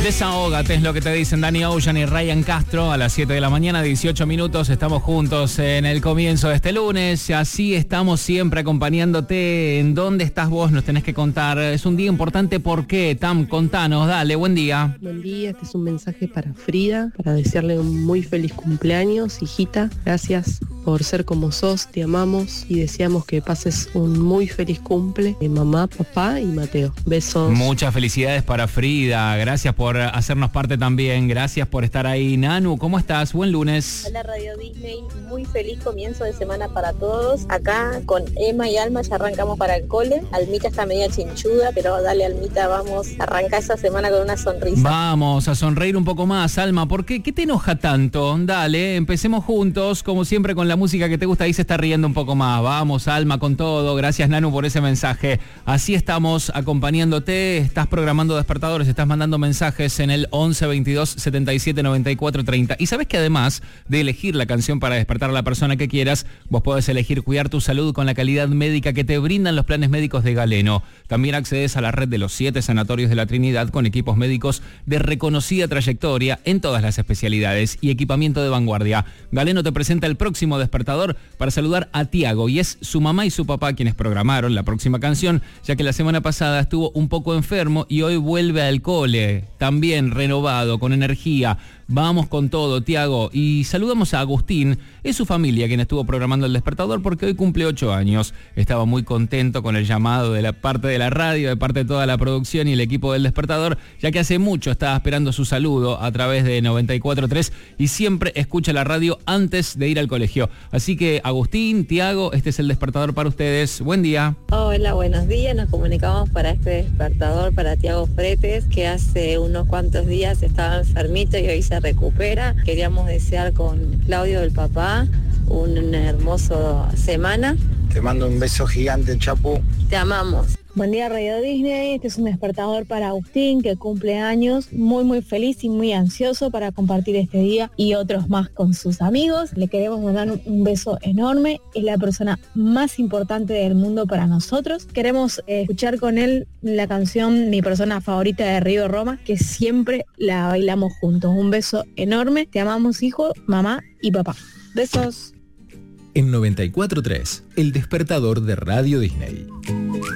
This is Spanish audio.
Desahógate es lo que te dicen Danny Ocean y Ryan Castro a las 7 de la mañana, 18 minutos. Estamos juntos en el comienzo de este lunes. Así estamos siempre acompañándote. ¿En dónde estás vos? Nos tenés que contar. Es un día importante. ¿Por qué? Tam, contanos. Dale, buen día. Buen día. Este es un mensaje para Frida, para desearle un muy feliz cumpleaños, hijita. Gracias por ser como sos. Te amamos y deseamos que pases un muy feliz cumple de mamá, papá y Mateo. Besos. Muchas felicidades para Frida. Gracias por hacernos parte también. Gracias por estar ahí. Nanu, ¿cómo estás? Buen lunes. Hola Radio Disney, muy feliz comienzo de semana para todos. Acá con Emma y Alma ya arrancamos para el cole. Almita está media chinchuda, pero dale Almita, vamos, arranca esa semana con una sonrisa. Vamos a sonreír un poco más, Alma. ¿Por qué? ¿Qué te enoja tanto? Dale, empecemos juntos, como siempre con la música que te gusta. Ahí se está riendo un poco más. Vamos, Alma, con todo. Gracias, Nanu, por ese mensaje. Así estamos acompañándote. Estás programando despertadores, estás mandando mensajes en el 11 22 77 94 30. Y sabes que además de elegir la canción para despertar a la persona que quieras, vos podés elegir cuidar tu salud con la calidad médica que te brindan los planes médicos de Galeno. También accedes a la red de los 7 sanatorios de la Trinidad con equipos médicos de reconocida trayectoria en todas las especialidades y equipamiento de vanguardia. Galeno te presenta el próximo despertador para saludar a Tiago, y es su mamá y su papá quienes programaron la próxima canción, ya que la semana pasada estuvo un poco enfermo y hoy vuelve al cole, también renovado, con energía. Vamos con todo, Tiago. Y saludamos a Agustín, es su familia quien estuvo programando el despertador porque hoy cumple 8 años. Estaba muy contento con el llamado de la parte de la radio, de parte de toda la producción y el equipo del despertador, ya que hace mucho estaba esperando su saludo a través de 94.3 y siempre escucha la radio antes de ir al colegio. Así que Agustín, Tiago, este es el despertador para ustedes. Buen día. Hola, buenos días. Nos comunicamos para este despertador para Tiago Fretes, que hace unos cuantos días estaba enfermito y hoy se recupera. Queríamos desear con Claudio, el papá, una hermosa semana. Te mando un beso gigante, Chapu. Te amamos. Buen día, Radio Disney. Este es un despertador para Agustín, que cumple años, muy feliz y muy ansioso para compartir este día y otros más con sus amigos. Le queremos mandar un beso enorme. Es la persona más importante del mundo para nosotros. Queremos escuchar con él la canción Mi persona favorita de Río Roma, que siempre la bailamos juntos. Un beso enorme. Te amamos, hijo, mamá y papá. Besos. En 94.3, el despertador de Radio Disney.